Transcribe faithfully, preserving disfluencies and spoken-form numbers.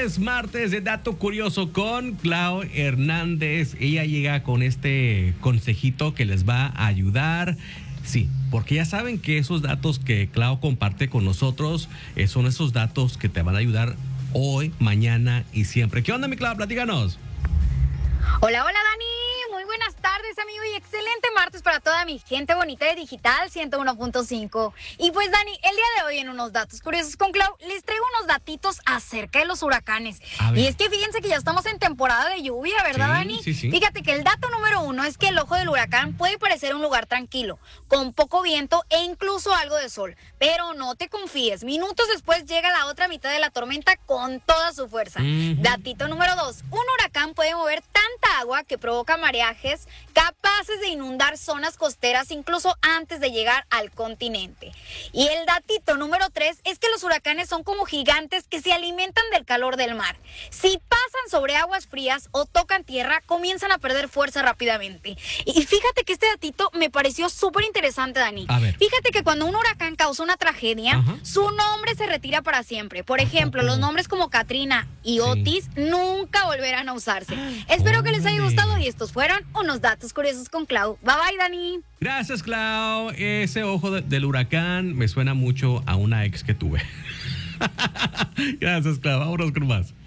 martes, martes de Dato Curioso con Clau Hernández. Ella llega con este consejito que les va a ayudar. Sí, porque ya saben que esos datos que Clau comparte con nosotros eh, son esos datos que te van a ayudar hoy, mañana y siempre. ¿Qué onda, mi Clau? Platícanos. Hola, hola, Dani. Muy buenas tardes, amigo, y excelente martes para toda mi gente bonita de Digital ciento uno punto cinco. Y pues, Dani, el día de hoy en unos datos curiosos con Clau, les traigo unos datitos acerca de los huracanes. Y es que fíjense que ya estamos en temporada de lluvia, ¿verdad, Sí, Dani? sí, sí. Fíjate que el dato número uno es que el ojo del huracán puede parecer un lugar tranquilo, con poco viento e incluso algo de sol. Pero no te confíes, minutos después llega la otra mitad de la tormenta con toda su fuerza. Uh-huh. Datito número dos, un huracán puede mover tanta agua que provoca mareajes capaces de inundar zonas costeras incluso antes de llegar al continente. Y el datito número tres es que los huracanes son como gigantes que se alimentan del calor del mar. Si pasan sobre aguas frías o tocan tierra, comienzan a perder fuerza rápidamente. Y fíjate que este datito me pareció súper interesante, Dani. A ver. Fíjate que cuando un huracán causa una tragedia, Ajá. su nombre se retira para siempre. Por ejemplo, los nombres como Katrina y Sí. Otis nunca volverán a usarse. Espero que les haya Órale. gustado y estos fueron unos datos curiosos con Clau. Bye bye, Dani. Gracias, Clau. Ese ojo de- del huracán me suena mucho a una ex que tuve. Gracias, Clau. Vámonos con más.